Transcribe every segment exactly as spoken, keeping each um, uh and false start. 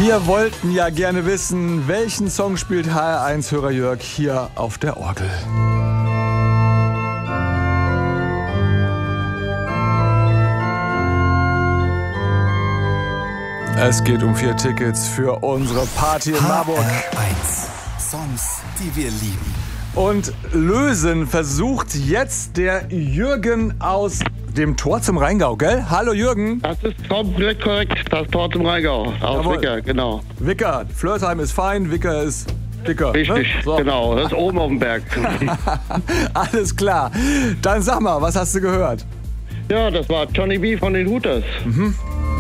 Wir wollten ja gerne wissen, welchen Song spielt H R eins-Hörer Jörg hier auf der Orgel? Es geht um vier Tickets für unsere Party in Marburg. H R eins. Songs, die wir lieben. Und lösen versucht jetzt der Jürgen aus dem Tor zum Rheingau, gell? Hallo Jürgen. Das ist komplett korrekt, das Tor zum Rheingau, aus Jawohl. Wicker, genau. Wicker, Flörsheim ist fein, Wicker ist dicker. Richtig, ne? So. genau, das ist oben auf dem Berg. Alles klar. Dann sag mal, was hast du gehört? Ja, das war Johnny B. von den Hooters. Mhm.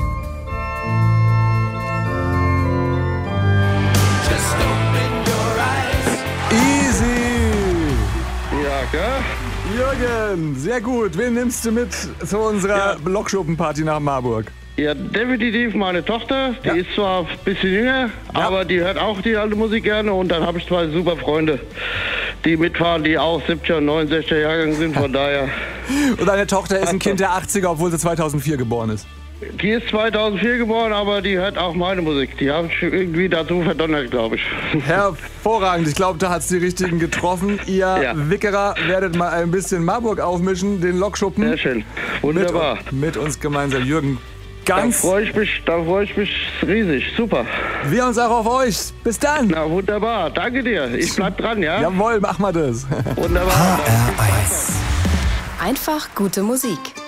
Easy. Ja, gell? Jürgen, sehr gut. Wen nimmst du mit zu unserer Ja. Lockschuppenparty nach Marburg? Ja, definitiv meine Tochter, die Ja. ist zwar ein bisschen jünger, aber die hört auch die alte Musik gerne und dann habe ich zwei super Freunde, die mitfahren, die auch siebziger und neunundsechziger Jahrgang sind, von daher. Und deine Tochter ist ein Also. Kind der achtziger, obwohl sie zweitausendvier geboren ist. Die ist zweitausendvier geboren, aber die hört auch meine Musik. Die habe ich irgendwie dazu verdonnert, glaube ich. Hervorragend. Ich glaube, da hat es die Richtigen getroffen. Ihr Ja. Wickerer werdet mal ein bisschen Marburg aufmischen, den Lokschuppen. Sehr schön, wunderbar. Mit, mit uns gemeinsam. Jürgen, Da ganz. freue ich mich, da freue ich mich riesig. Super. Wir uns auch auf euch. Bis dann. Na wunderbar, danke dir. Ich bleib dran, ja? Jawohl, mach mal das. Wunderbar. H R eins. Einfach gute Musik.